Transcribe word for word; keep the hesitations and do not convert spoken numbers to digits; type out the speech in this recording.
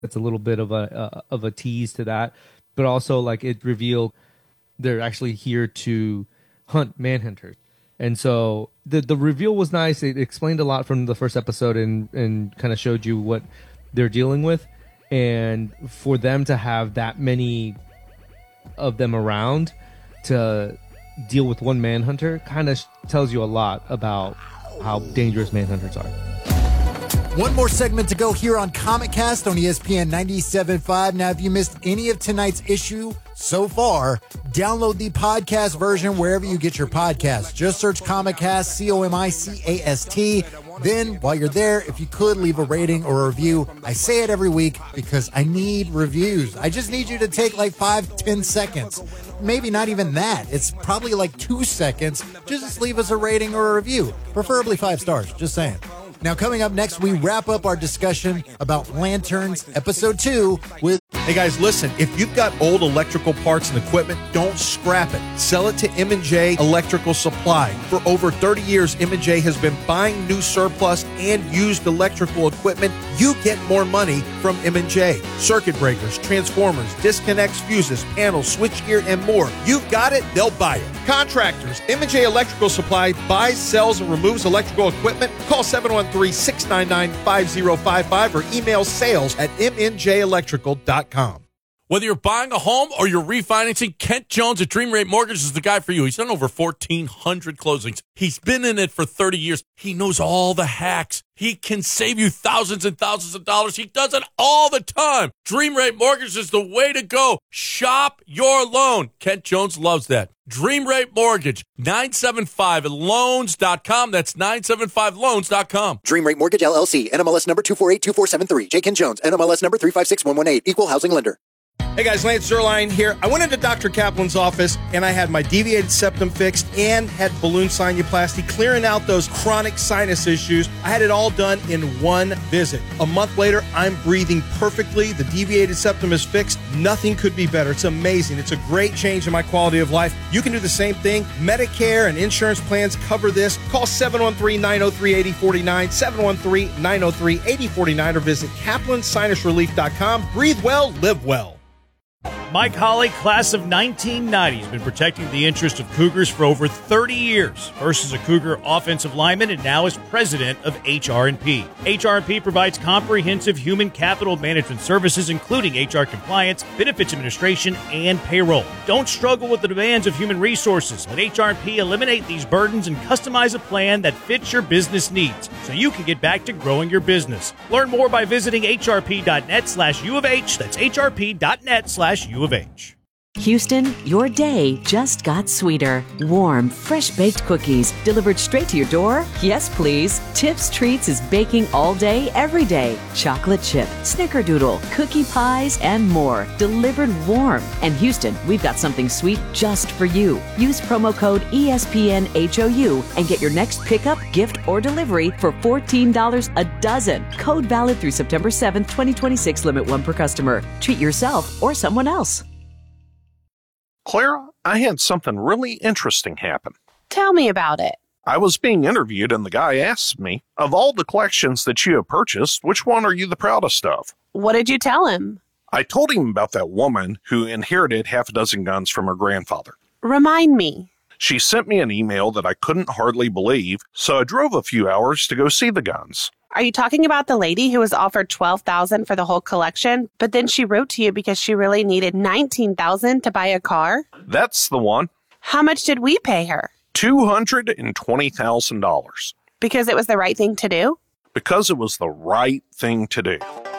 It's a little bit of a uh, of a tease to that, but also like it revealed they're actually here to hunt manhunters. And so the the reveal was nice. It explained a lot from the first episode and and kind of showed you what they're dealing with. And for them to have that many of them around to deal with one manhunter kind of tells you a lot about how dangerous manhunters are. One more segment to go here on Comic Cast on E S P N ninety-seven point five. Now, if you missed any of tonight's issue so far, download the podcast version wherever you get your podcasts. Just search Comic Cast, C O M I C A S T. Then, while you're there, if you could leave a rating or a review. I say it every week because I need reviews. I just need you to take like five, ten seconds. Maybe not even that. It's probably like two seconds. Just leave us a rating or a review. Preferably five stars. Just saying. Now, coming up next, we wrap up our discussion about Lanterns, episode two, with... Hey, guys, listen. If you've got old electrical parts and equipment, don't scrap it. Sell it to M and J Electrical Supply. For over thirty years, M and J has been buying new surplus and used electrical equipment. You get more money from M and J. Circuit breakers, transformers, disconnects, fuses, panels, switchgear, and more. You've got it, they'll buy it. Contractors, M and J Electrical Supply buys, sells, and removes electrical equipment. Call seven one three, six nine nine, five zero five five or email sales at m n j electrical dot com. Whether you're buying a home or you're refinancing, Kent Jones at Dream Rate Mortgage is the guy for you. He's done over fourteen hundred closings. He's been in it for thirty years. He knows all the hacks. He can save you thousands and thousands of dollars. He does it all the time. Dream Rate Mortgage is the way to go. Shop your loan. Kent Jones loves that. Dream Rate Mortgage, nine seven five loans dot com. That's nine seven five loans dot com. Dream Rate Mortgage, L L C, N M L S number two four eight two four seven three. J. Kent Jones, N M L S number three five six one one eight. Equal housing lender. Hey guys, Lance Zerline here. I went into Doctor Kaplan's office and I had my deviated septum fixed and had balloon sinuplasty, clearing out those chronic sinus issues. I had it all done in one visit. A month later, I'm breathing perfectly. The deviated septum is fixed. Nothing could be better. It's amazing. It's a great change in my quality of life. You can do the same thing. Medicare and insurance plans cover this. Call seven one three, nine oh three, eight oh four nine, seven one three, nine oh three, eight oh four nine, or visit kaplan sinus relief dot com. Breathe well, live well. Mike Holly, class of nineteen ninety, has been protecting the interest of Cougars for over thirty years. First as a Cougar offensive lineman and now as president of H R and P. H R and P provides comprehensive human capital management services, including H R compliance, benefits administration, and payroll. Don't struggle with the demands of human resources. Let H R and P eliminate these burdens and customize a plan that fits your business needs so you can get back to growing your business. Learn more by visiting hrp.net slash U of H. That's hrp.net slash U of H. Houston, your day just got sweeter. Warm, fresh-baked cookies delivered straight to your door? Yes, please. Tips Treats is baking all day, every day. Chocolate chip, snickerdoodle, cookie pies, and more. Delivered warm. And Houston, we've got something sweet just for you. Use promo code E S P N H O U and get your next pickup, gift, or delivery for fourteen dollars a dozen. Code valid through September seventh, twenty twenty-six. Limit one per customer. Treat yourself or someone else. Clara, I had something really interesting happen. Tell me about it. I was being interviewed and the guy asked me, of all the collections that you have purchased, which one are you the proudest of? What did you tell him? I told him about that woman who inherited half a dozen guns from her grandfather. Remind me. She sent me an email that I couldn't hardly believe, so I drove a few hours to go see the guns. Are you talking about the lady who was offered twelve thousand dollars for the whole collection, but then she wrote to you because she really needed nineteen thousand dollars to buy a car? That's the one. How much did we pay her? two hundred twenty thousand dollars. Because it was the right thing to do? Because it was the right thing to do.